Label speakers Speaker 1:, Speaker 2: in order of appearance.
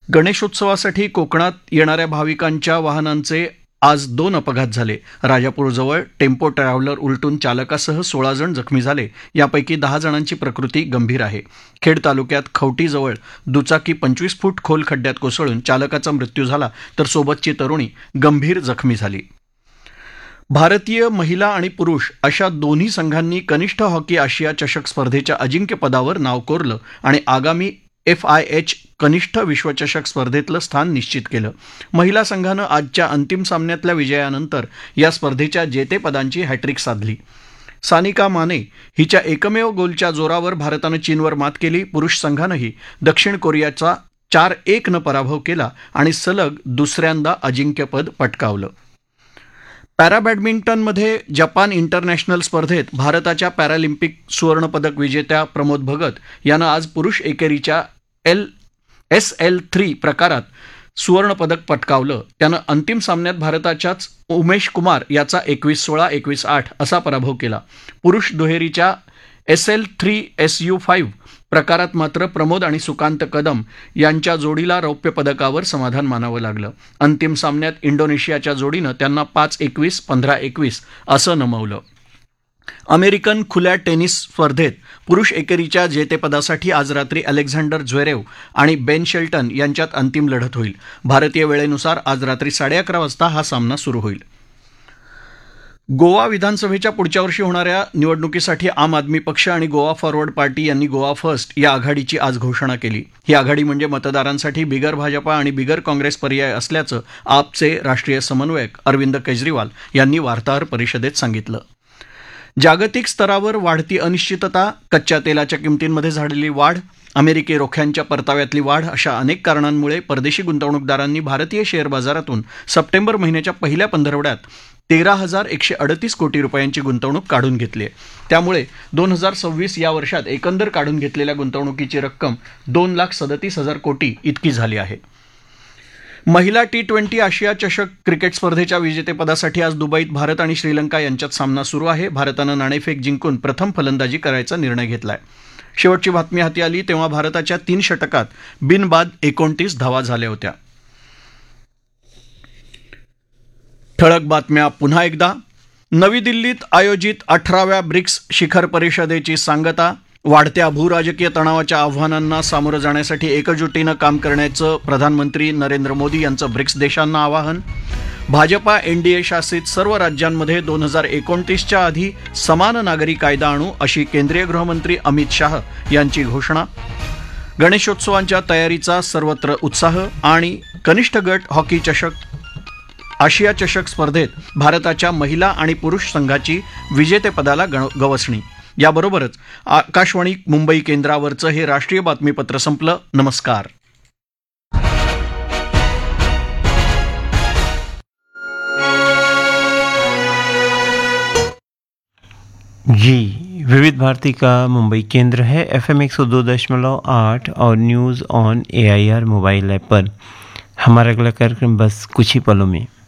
Speaker 1: गणेशोत्सवासाठी कोकणात येणाऱ्या भाविकांच्या वाहनांचे आज 2 अपघात झाले. राजापूरजवळ टेम्पो ट्रॅव्हलर उलटून चालकासह 16 जण जखमी झाले. यापैकी 10 जणांची प्रकृती गंभीर आहे. खेड तालुक्यात खवटीजवळ दुचाकी 25 फूट खोल खड्ड्यात कोसळून चालकाचा मृत्यू झाला, तर सोबतची तरुणी गंभीर जखमी झाली. भारतीय महिला आणि पुरुष अशा दोन्ही संघांनी कनिष्ठ हॉकी आशिया चषक स्पर्धेच्या अजिंक्यपदावर नाव कोरलं आणि आगामी FIH कनिष्ठ विश्वचषक स्पर्धेतलं स्थान निश्चित केलं. महिला संघानं आजच्या अंतिम सामन्यातल्या विजयानंतर या स्पर्धेच्या जेतेपदांची हॅट्रिक साधली. सानिका माने हिच्या एकमेव गोलच्या जोरावर भारतानं चीनवर मात केली. पुरुष संघानंही दक्षिण कोरियाचा 4-1 पराभव केला आणि सलग दुसऱ्यांदा अजिंक्यपद पटकावलं. पॅरा बॅडमिंटनमध्ये जपान इंटरनॅशनल स्पर्धेत भारताच्या पॅरालिम्पिक सुवर्णपदक विजेत्या प्रमोद भगत यानं आज पुरुष एकेरीच्या SL3 प्रकारात सुवर्णपदक पटकावलं. त्यानं अंतिम सामन्यात भारताच्याच उमेश कुमार याचा 21-16, 21-8 असा पराभव केला. पुरुष दुहेरीच्या SL3 SU5 प्रकारात मात्र प्रमोद आणि सुकांत कदम यांच्या जोडीला रौप्य पदकावर समाधान मानावं लागलं. अंतिम सामन्यात इंडोनेशियाच्या जोडीनं त्यांना 5-21, 15-21 असं नमवलं. अमेरिकन खुल्या टेनिस स्पर्धेत पुरुष एकेरीच्या जेतेपदासाठी आज रात्री अलेक्झांडर झ्वेरेव आणि बेन शेल्टन यांच्यात अंतिम लढत होईल. भारतीय वेळेनुसार आज रात्री 11:30 वाजता हा सामना सुरू होईल. गोवा विधानसभेच्या पुढच्या वर्षी होणाऱ्या निवडणुकीसाठी आम आदमी पक्ष आणि गोवा फॉरवर्ड पार्टी यांनी गोवा फर्स्ट या आघाडीची आज घोषणा केली. ही आघाडी म्हणजे मतदारांसाठी बिगर भाजपा आणि बिगर काँग्रेस पर्याय असल्याचं आपचे राष्ट्रीय समन्वयक अरविंद केजरीवाल यांनी वार्ताहर परिषदेत सांगितलं. जागतिक स्तरावर वाढती अनिश्चितता, कच्च्या तेलाच्या किमतींमध्ये झालेली वाढ, अमेरिकी रोख्यांच्या परताव्यातली वाढ अशा अनेक कारणांमुळे परदेशी गुंतवणूकदारांनी भारतीय शेअर बाजारातून सप्टेंबर महिन्याच्या पहिल्या पंधरवड्यात 13,138 कोटी रुपयांची गुंतवणूक काढून घेतली आहे. त्यामुळे 2026 या वर्षात एकंदर काढून घेतलेल्या गुंतवणुकीची रक्कम 2,37,000 कोटी इतकी झाली आहे. महिला T20 आशिया चषक क्रिकेट स्पर्धेच्या विजेतेपदासाठी आज दुबईत भारत आणि श्रीलंका यांच्यात सामना सुरू आहे. भारतानं नाणेफेक जिंकून प्रथम फलंदाजी करायचा निर्णय घेतला आहे. शेवटची बातमी हाती आली तेव्हा भारताच्या 3 षटकात बिनबाद 29 धावा झाल्या होत्या. ठळक बातम्या पुन्हा एकदा. नवी दिल्लीत आयोजित 18व्या ब्रिक्स शिखर परिषदेची सांगता. वाढत्या भूराजकीय तणावाच्या आव्हानांना सामोरं जाण्यासाठी एकजुटीनं काम करण्याचं प्रधानमंत्री नरेंद्र मोदी यांचं ब्रिक्स देशांना आवाहन. भाजपा NDA शासित सर्व राज्यांमध्ये 2029च्या आधी समान नागरी कायदा आणू अशी केंद्रीय गृहमंत्री अमित शाह यांची घोषणा. गणेशोत्सवांच्या तयारीचा सर्वत्र उत्साह आणि कनिष्ठ गट हॉकी आशिया चषक स्पर्धेत भारताच्या महिला आणि पुरुष संघाची विजेतेपदाला गवसणी. याबरोबरच आकाशवाणी मुंबई केंद्रावरचं हे राष्ट्रीय बातमीपत्र संपलं. नमस्कार.
Speaker 2: जी विविध भारती का मुंबई केंद्र है. FM 102.8 और news on AIR mobile app पर. हमारा अगला कार्यक्रम बस कुछ ही पलों में.